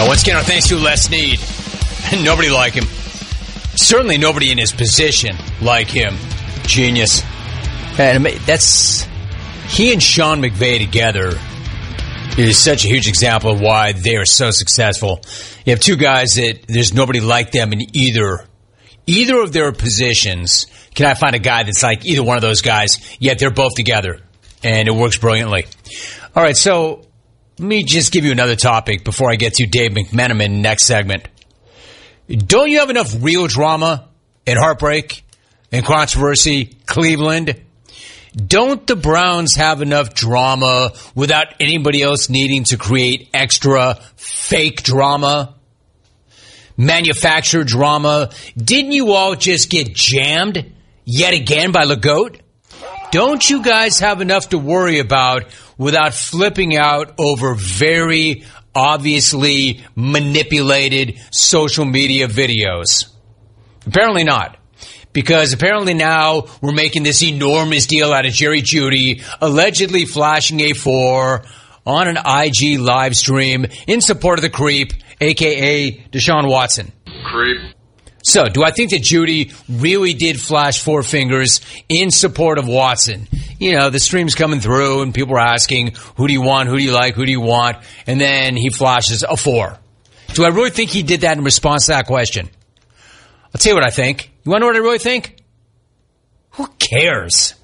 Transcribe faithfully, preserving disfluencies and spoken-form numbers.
Uh, once again, our thanks to Les Snead. Nobody like him. Certainly nobody in his position like him. Genius. And that's... He and Sean McVay together is such a huge example of why they are so successful. You have two guys that there's nobody like them in either either of their positions. Can I find a guy that's like either one of those guys, yet they're both together, and it works brilliantly. All right, so let me just give you another topic before I get to Dave McMenamin next segment. Don't you have enough real drama and heartbreak and controversy, Cleveland? Don't the Browns have enough drama without anybody else needing to create extra fake drama? Manufactured drama? Didn't you all just get jammed yet again by Legault? Don't you guys have enough to worry about without flipping out over very obviously manipulated social media videos? Apparently not. Because apparently now we're making this enormous deal out of Jerry Jeudy allegedly flashing a four on an I G live stream in support of the creep, a k a. Deshaun Watson. Creep. So, do I think that Jeudy really did flash four fingers in support of Watson? You know, the stream's coming through and people are asking, who do you want, who do you like, who do you want? And then he flashes a four. Do I really think he did that in response to that question? I'll tell you what I think. You want to know what I really think? Who cares?